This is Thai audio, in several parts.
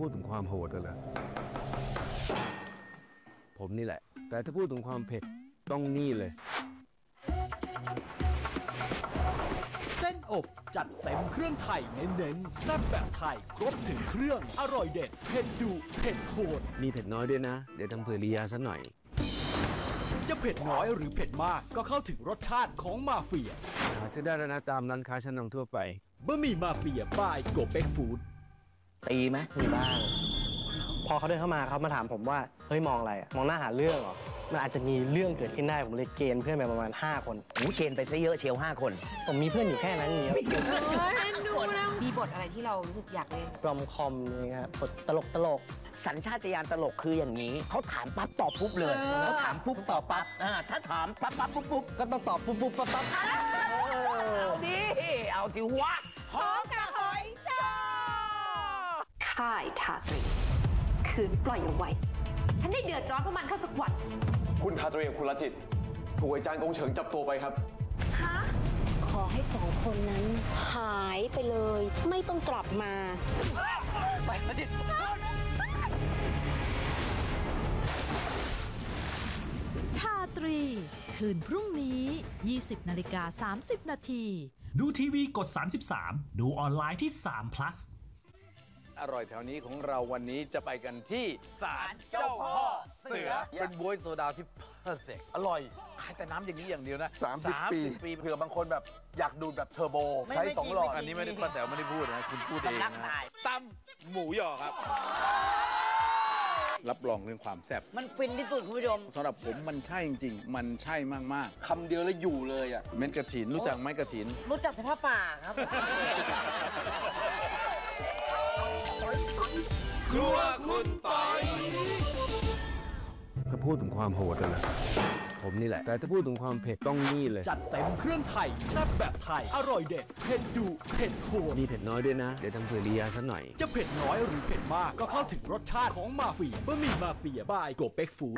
พูดถึงความโหดเหรอผมนี่แหละแต่ถ้าพูดถึงความเผ็ดต้องนี่เลยเส้นอกจัดเต็มเครื่องไทยเน้นๆแซ่บแบบไทยครบถึงเครื่องอร่อยเด็ดเผ็ดดุเผ็ดโคตรมีเผ็ดน้อยด้วยนะเดี๋ยวทำเผื่อลียาซะหน่อยจะเผ็ดน้อยหรือเผ็ดมากก็เข้าถึงรสชาติของมาเฟียหาซื้อได้แล้วนะตามร้านค้าชั้นนำทั่วไปบะหมี่มาเฟียบายโกเป็กฟู้ดตีไหมมีบ้างพอเขาเดินเข้ามาเขามาถามผมว่าเฮ้ยมองอะไรมองหน้าหาเรื่องเหรอมันอาจจะมีเรื่องเกิดขึ้นได้ผมเลยเกณฑ์เพื่อนไปประมาณ5 คนเกณฑ์ไปซะเยอะเชียว5 คนผมมีเพื่อนอยู่แค่นั้นเองมีบทอะไรที่เรารู้สึกอยากเล่นรอมคอมนี่ครับบทตลกสัญชาตญาณตลกคืออย่างนี้เขาถามปั๊บตอบปุ๊บเลยเขาถามปุ๊บตอบปั๊บถ้าถามปั๊บปุ๊บก็ต้องตอบปุ๊บปั๊บนี่เอาจิวะหอมกับหอยจ้าค่ายทาตรีคืนปล่อยเอาไว้ฉันได้เดือดร้อนเพราะมันเข้าสักวันคุณทาตรีกับคุณละจิตถูกไอ้จานกงเฉิงจับตัวไปครับฮะขอให้2 คนนั้นหายไปเลยไม่ต้องกลับมาไปละจิตทาตรีคืนพรุ่งนี้ 20:30 นาทีดูทีวีกด33ดูออนไลน์ที่3 plus อร่อยแถวนี้ของเราวันนี้จะไปกันที่ศาลเจ้าพ่อเสือเป็นบ๊วยโซดาที่เพอร์เฟกต์อร่อยขายแต่น้ำอย่างนี้อย่างเดียวนะ30 ปีเผื่อบางคนแบบอยากดูแบบเทอร์โบใช้2 หลอดอันนี้ไม่ได้ป้าแต๋วไม่ได้พูดนะคุณพูดเองนะตำหมูหยอครับรับรองเรื่องความแซ่บมันฟินที่สุดคุณผู้ชมสำหรับผมมันใช่จริงๆมันใช่มากๆคำเดียวแล้วอยู่เลยอ่ะเม็ดกระถินรู้จักไหมกระถินรู้จักแต่ผ้าป่าครับครัวคุณปอยถ้าพูดถึงความโหดเหรอผมนี่แหละแต่ถ้าพูดถึงความเผ็ดต้องนี่เลยจัดเต็มเครื่องไทยแซ่บแบบไทยอร่อยเด็ดเผ็ดดุเผ็ดโคตรมีเผ็ดน้อยด้วยนะเดี๋ยวทำเผื่อลียาซะหน่อยจะเผ็ดน้อยหรือเผ็ดมากก็เข้าถึงรสชาติของมาเฟียบะหมี่มาเฟียบายโกเป็กฟู้ด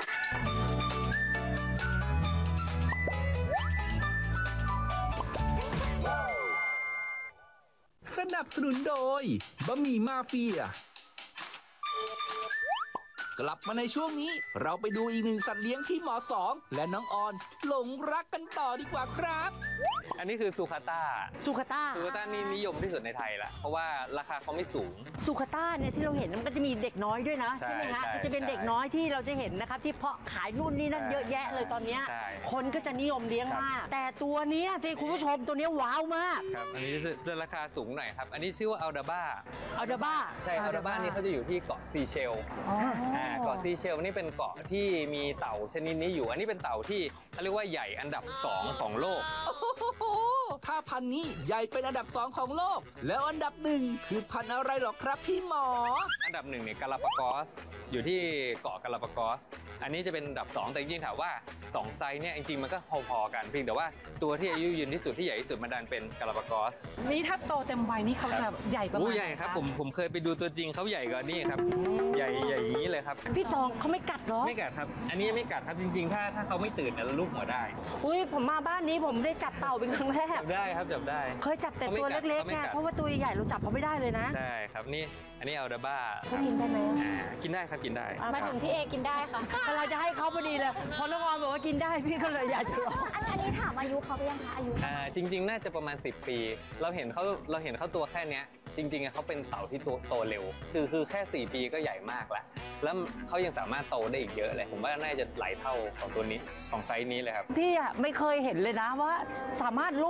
สนับสนุนโดยบะหมี่มาเฟียกลับมาในช่วงนี้เราไปดูอีกหนึ่งสัตว์เลี้ยงที่หมอสองและน้องออนหลงรักกันต่อดีกว่าครับอันนี้คือซูคาต้านี่นิยมที่สุดในไทยละเพราะว่าราคาเขาไม่สูงซูคาต้าเนี่ยที่เราเห็นมันก็จะมีเด็กน้อยด้วยนะใช่ไหมคะจะเป็นเด็กน้อยที่เราจะเห็นนะครับที่เพาะขายนู่นนี่นั่นเยอะแยะเลยตอนนี้คนก็จะนิยมเลี้ยงมากแต่ตัวนี้สิคุณผู้ชมตัวนี้ว้าวมากครับอันนี้จะราคาสูงหน่อยครับอันนี้ชื่อว่าอัลดาบ้าใช่อัลดาบ้านี่เขาจะอยู่ที่เกาะซีเชลเกาะซีเชลนี่เป็นเกาะที่มีเต่าชนิดนี้อยู่อันนี้เป็นเต่าที่เขาเรียกว่าใหญ่อันดับ2ของโลกถ้าพันนี้ใหญ่เป็นอันดับ2ของโลกแล้วอันดับ1คือพันอะไรหรอครับพี่หมออันดับ1เนี่ยกาลาปากอสอยู่ที่เกาะกาลาปากอสอันนี้จะเป็นอันดับ2แต่จริงๆถามว่า2ไซส์เนี่ยจริงๆมันก็พอๆกันเพียงแต่ว่าตัวที่อายุยืนที่สุดที่ใหญ่ที่สุดมันดันเป็นกาลาปากอสนี่ถ้าโตเต็มวัยนี่เขาจะใหญ่ประมาณใหญ่ครับผมเคยไปดูตัวจริงเขาใหญ่กว่านี่ครับใหญ่อย่างนี้เลยครับพี่ตองเขาไม่กัดหรอไม่กัดครับอันนี้ไม่กัดครับจริงๆถ้าเขาไม่ตื่นเนี่ยลูกหัวได้อุ้ยผมมาบ้านนี้ผมได้จับเต่าเป็นครั้งแรกจับได้ครับจับได้เคยจับแต่ตัวเล็กๆไงเพราะว่าตัวใหญ่เราจับเขาไม่ได้เลยนะใช่ครับนี่อันนี้อัลดาบ้าเขากินได้ไหมกินได้ครับกินได้มาถึงพี่เอกินได้ค่ะเราจะให้เขาพอดีเลยพอน้องออมบอกว่ากินได้พี่ก็เลยอยากจะลองอันนี้ถามอายุเขาไปยังคะอายุจริงๆน่าจะประมาณ10 ปีเราเห็นเขาตัวแค่นี้จริงๆเขาเป็นเต่าที่โตเร็วคือแค่4 ปีก็ใหญ่มากแล้วเขายังสามารถโตได้อีกเยอะเลยผมว่าน่าจะหลายเท่าของตัวนี้ของไซส์นี้เลยครับพี่ไม่เคยเห็นเลยนะว่าสามารถ